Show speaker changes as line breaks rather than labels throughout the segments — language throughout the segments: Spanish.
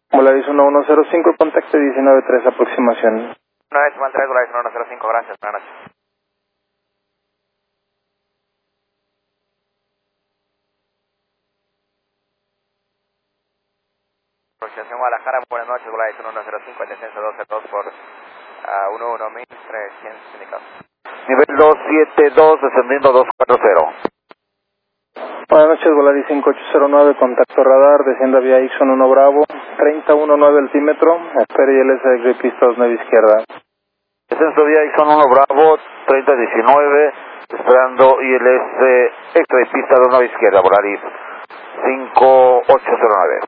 Volaris 1105, contacto 19-3, aproximación.
9-3, Volaris 105, gracias, buenas noches. Aproximación Guadalajara, buenas noches, Volaris 105, en descenso 202 por 11.300 indicados.
Nivel 272, descendiendo 240.
Buenas noches, Volaris 5809, contacto radar, descienda vía Ixon 1 Bravo, 3019 altímetro, espere ILS de pista 29 izquierda.
Descenso vía Ixon 1 Bravo, 3019, esperando ILS extra de pista 29 izquierda, Volaris 5809.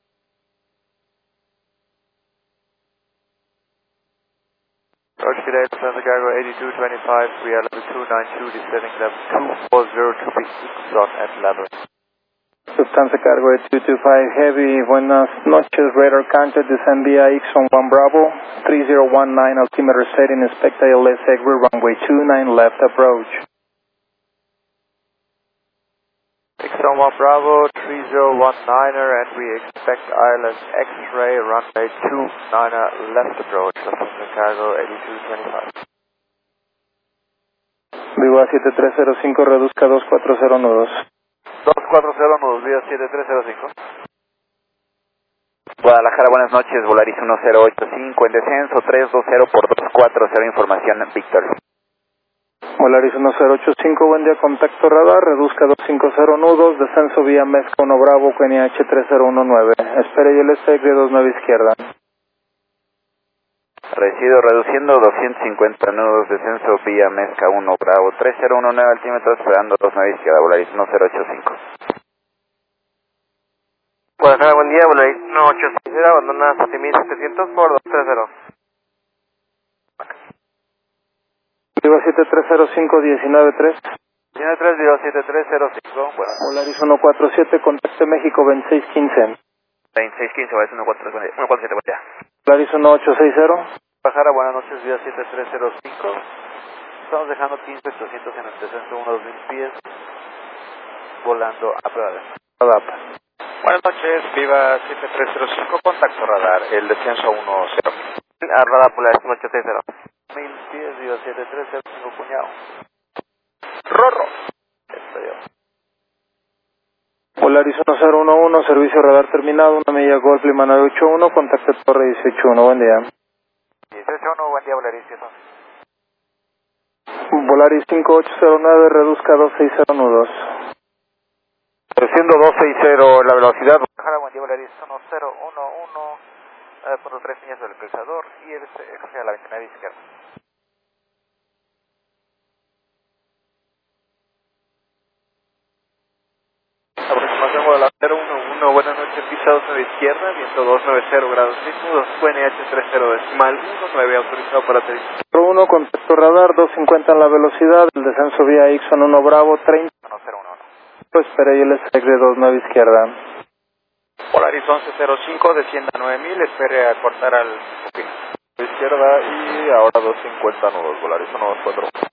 Roger, today, Lufthansa Cargo 8225, we are level 292, descending level 240 to be Ixon at level.
Lufthansa Cargo 8225 Heavy, buenas noches, radar contact, descend vía Ixon 1 Bravo, 3019 altimeter setting, expect ILS exit runway 29 left approach.
Ixon 1 Bravo, 3019er, and we expect ILS X-ray runway 29er left approach, Lufthansa Cargo 8225.
Viva 7305, reduzca 240 nudos.
240 nudos, vía 7305.
Guadalajara, buenas noches, Volaris 1085, en descenso 320 por 240, información Víctor.
Volaris 1085, buen día, contacto radar, reduzca 250 nudos, descenso vía Mezca 1 Bravo, QNH 3019, espere ILS de 29 izquierda.
Recido reduciendo 250 nudos, descenso vía Mezca 1 Bravo, 3019 altímetros, esperando 29 izquierda, Volaris 1085.
Guadalajara, buen día, Volaris 1860, abandona 7700 por 230.
Viva 7305, 193.
193, viva 7305, bueno.
Volaris 147, contacto México 2615.
2615, Volaris 147, buen día.
Volaris 1860.
Guadalajara, buenas noches, vía 7305. Estamos dejando 15800 en el descenso 1-2000 pies, volando a prueba de
Adapa.
Buenas noches, viva 7305, contacto radar, el descenso 10.
A radar Polaris 1860. 1000 pies, viva 7305, cuñado.
Rorro.
Estoy yo.
Volaris 1011, servicio radar terminado, 1 milla Golf Lima 981, contacto Torre 181, buen día.
181, buen día, Volaris 100.
Volaris 5809, reduzca 260 nudos.
Creciendo 260 la velocidad.
Guadalajara, buen día, Volaris 1011, por 3 millas del calzador y el eje a la 29 izquierda.
Aproximación Guadalajara 11, buenas noches, pista 29 izquierda, viento 290 grados 6 nudos, QNH 30 decimal 19, autorizado para aterrizar.
1, contacto radar, 250 en la velocidad, el descenso vía Ixon 1 Bravo, 30.
1011.
Espere ILS de 29 izquierda.
Volaris 1105, descienda 9000, espere a cortar al izquierda y ahora 250 nudos, Volaris 124.